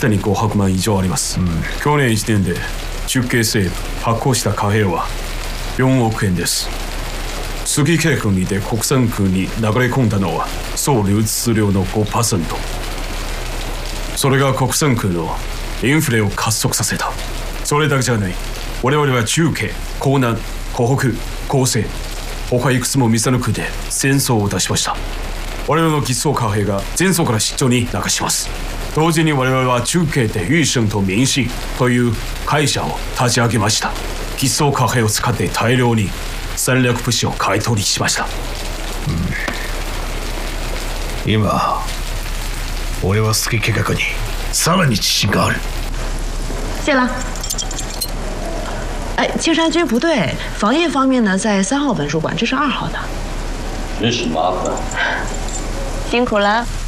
すでに500万以上あります、去年1年で中継政府発行した貨幣は4億円です。月計画にて国産空に流れ込んだのは総流通量の 5%。 それが国産空のインフレを加速させた。それだけじゃない。我々は中継、江南、湖北、広西、他いくつも水抜くで戦争を出しました。我々の偽装貨幣が前走から出張に流します。同時に我々は中継で裕生と民信という会社を立ち上げました。偽装貨幣を使って大量に戦略物資を買い取りしました、 今俺は月計画にさらに自信がある。 谢了。哎，青山君不对，防疫方面呢，在3号文书馆，这是2号的。 真是麻烦。 辛苦了。